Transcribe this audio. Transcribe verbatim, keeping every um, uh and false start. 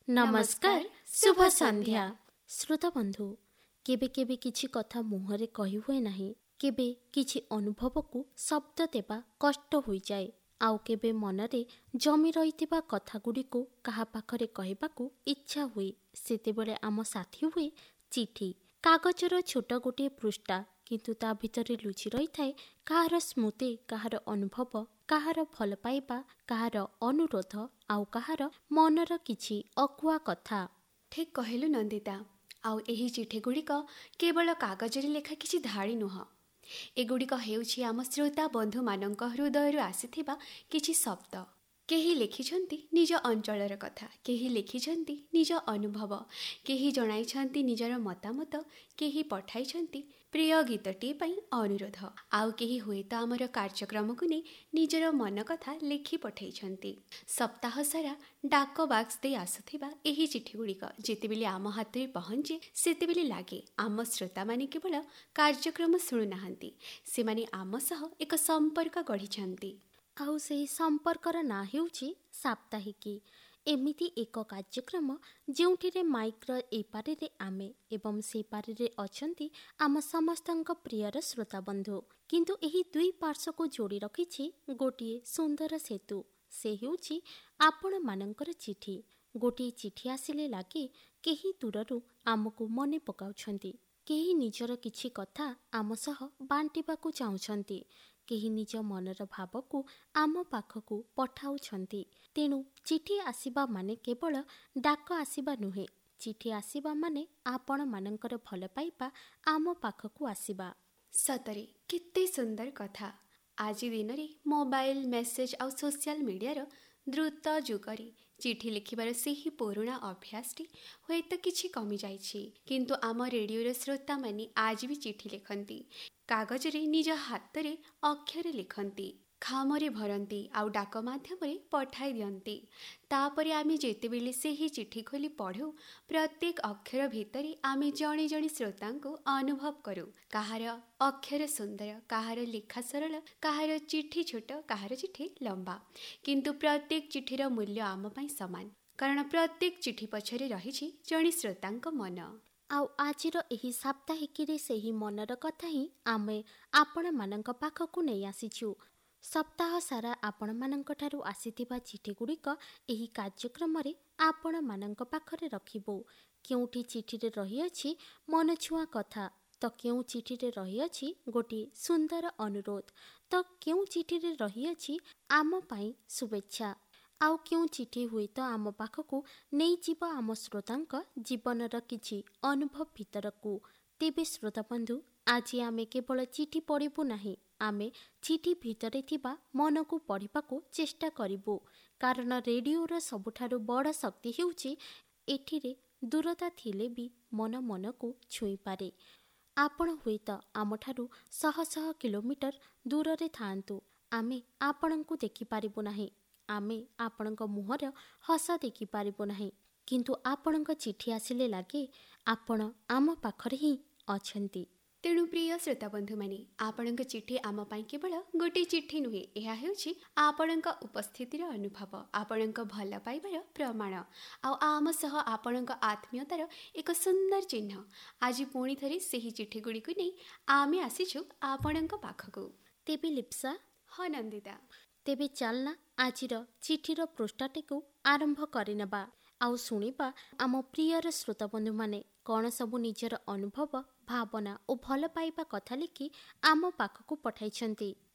नमस्कार शुभ संध्या। श्रोता बंधु, केबे केबे किछि कथा मुहरे कहि हुए नाही, केबे किछि अनुभव को शब्द देबा कष्ट होई जाए, आउ केबे मनरे जमी रहिथिबा कथा गुडी को कहा पाखरे कहबाकू इच्छा हुए। सेतेबेले आम साथी हुए चिठी। कागजर छोट गोटे पृष्ठा, किंतु ता भितरे लुचि रही थाए काहार स्मृति, काहार अनुभव, काहार भल पाइबा, काहार अनुरोध, आउ काहार मनर किछि अकुआ कथा। ठीक कहलु नंदिता। आउ एही चिठी गुड़िक केवल कागजरे लेखा किछि धाड़ी नुह, एगुड़िक हेउछि आम श्रोता बंधु मानक हृदयरु आसिथिबा किछि शब्द। केही लिखिछन्ति निज अंचलर कथा, केही लिखिछन्ति निज अनुभव, केही जणाइछन्ति निजर मतामत, केही पठाइछन्ति प्रिय गीतटी पई अनुरोध, आउ केही हुएत आमर कार्यक्रम को नै निजर मन कथा लिखि पठाइछन्ति। सप्ताह सारा डाक बाक्स दे आसुथिबा एही चिठी गुड़िक जेतेबेले आम हातरे पहुँचे, सेतेबेले लागे आम श्रोता माने केवल कार्यक्रम शुणु नाहांती, सेमाने आम सह एक संपर्क गढ़िछन्ति। आउ सेही संपर्कर ना हेउछि साप्ताहिकी। एमिति एक कार्यक्रम जेउठिरे माइक्र ए पारे आमे एवं से पारे अछंती आम समस्तंक प्रियर श्रोता बंधु, किंतु एही दुई पार्श्व को जोड़ी रखिछि गोटिए सुंदर सेतु। से हेउछि आपण मानकर चिठी। गोटिए चिठी आसिले लागे केही दूररु आमको मने पकाउछंती, केही निजर किछि कथा आम सह बांटिबाकू चाहुछंती, केही निज मनर भाव को आम पाखकू पठाउछंती। तेणु चिठी आसिबा माने केवल डाक आसिबा नुहे, चिठी आसिबा माने आपण मानकर भल पाइबा आम पाखकू आसिबा। सतरे केते सुंदर कथा। आज दिन रे मोबाइल मेसेज आउ सोशल मीडिया द्रुत जुगरे चिठी लिखिबार सेही पुराणा अभ्यासटी हुएत किछि कमी जाइछि, किंतु आम रेडियोर श्रोता माने आज भी चिठी लिखंती। कागजरे निज हातरे अक्षर लिखंती, खामरे भरंती, आउ डाक माध्यमरे पठाई दियंती। तापरे आमे जेतेबेले सेही चिठी खोली पढ़ू, प्रत्येक अक्षर भितरे आमे जणे जणे श्रोतांको अनुभव करू। काहार अक्षर सुंदर, काहार लेखा सरल, काहार चिठी छोट, काहार चिठी लंबा, किंतु प्रत्येक चिठीर मूल्य आम पई समान, कारण प्रत्येक चिठी पछरे रहिछि जणे श्रोतांको मन। आउ आजिर एही साप्ताहिकीरे सेही मनर कथा ही आमे आपण मानक पाखकू नै आसिछु। सप्ताह सारा आपण मानक ठारू आसिथिबा चिठी गुड़िक एही कार्यक्रम रे आपण मानक पाखरे रखिबो। केउठी चिठीरे रहिअछि मन छुआ कथा, तो केउ चिठीरे रहिअछि गोटे सुंदर अनुरोध, तो केउ चिठीरे रहिअछि आम पई शुभेच्छा, आउ केउ चिठी हुए तो आम पाखकू नहीं जीव आम श्रोतांक जीवनर किछि अनुभव भितरकू। तेबे श्रोता बंधु, आज आमे केवल चिठी पढ़िबू नाही, आमे चिठी भितरे थिबा मन को पढ़िबाकू चेष्टा करिबू, कारण रेडियोर सबुठारु बड़ शक्ति हेउछि एठिरे दूरता थिले भी मन मन को छुई पारे। आपण हुए तो आमठारु शह शह किलोमीटर दूर रे थांतु, आमे आपणंकु देखि पारिबू नाही, आमे आपणंक मुहर हस देखि पारिबू नाही, किंतु आपणंक चिठी आसिले लागे आपण आम पाखरे ही अछंती। तेणु प्रिय श्रोता बंधु माने, आपणक चिठी आम पाई केवल गोटे चिठी नुहे, यह हेउछि आपणक उपस्थितिर अनुभव, आपणक भल पाइबार प्रमाण, आउ आम सह आपणक आत्मीयतार एक सुंदर चिन्ह। आज पुणी थरे सेही चिठी गुड़िक नै आमे आसिछु आपणक पाखकू। तेबे लिप्सा। हाँ नंदिता। तेबे चलना आजिर चिठीर पृष्ठाटीकू आरंभ करिनेबा, आउ शुणिबा आम प्रियर श्रोता बंधु माने कौन सबु निजर अनुभव, भावना और भल पाइबा कथा लिखि आम पाखकू पठाइछन्ति।